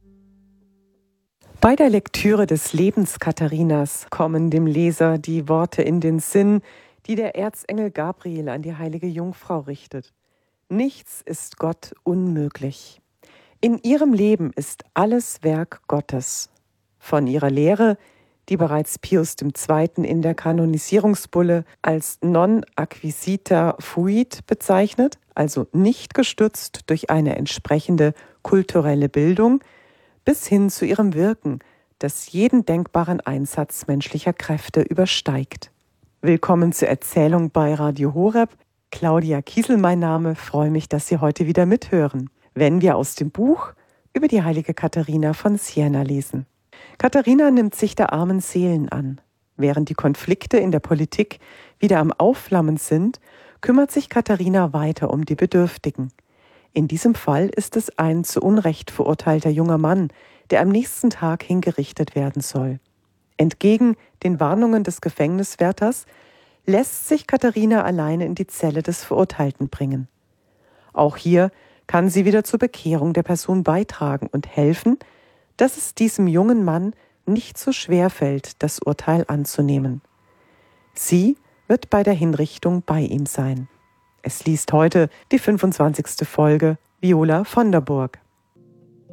Bei der Lektüre des Lebens Katharinas kommen dem Leser die Worte in den Sinn, die der Erzengel Gabriel an die heilige Jungfrau richtet. Nichts ist Gott unmöglich. In ihrem Leben ist alles Werk Gottes. Von ihrer Lehre, die bereits Pius II. In der Kanonisierungsbulle als non acquisita fuit bezeichnet, also nicht gestützt durch eine entsprechende kulturelle Bildung, bis hin zu ihrem Wirken, das jeden denkbaren Einsatz menschlicher Kräfte übersteigt. Willkommen zur Erzählung bei Radio Horeb. Claudia Kiesel mein Name, freue mich, dass Sie heute wieder mithören, wenn wir aus dem Buch über die heilige Katharina von Siena lesen. Katharina nimmt sich der armen Seelen an. Während die Konflikte in der Politik wieder am Aufflammen sind, kümmert sich Katharina weiter um die Bedürftigen. In diesem Fall ist es ein zu Unrecht verurteilter junger Mann, der am nächsten Tag hingerichtet werden soll. Entgegen den Warnungen des Gefängniswärters lässt sich Katharina alleine in die Zelle des Verurteilten bringen. Auch hier kann sie wieder zur Bekehrung der Person beitragen und helfen, dass es diesem jungen Mann nicht so schwer fällt, das Urteil anzunehmen. Sie wird bei der Hinrichtung bei ihm sein. Es liest heute die 25. Folge Viola von der Burg.